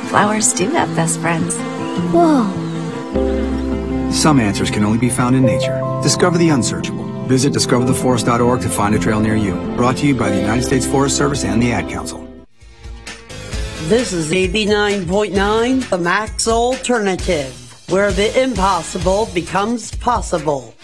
Flowers do have best friends. Whoa. Some answers can only be found in nature. Discover the unsearchable. Visit discovertheforest.org to find a trail near you. Brought to you by the United States Forest Service and the Ad Council. This is 89.9, the Max Alternative, where the impossible becomes possible.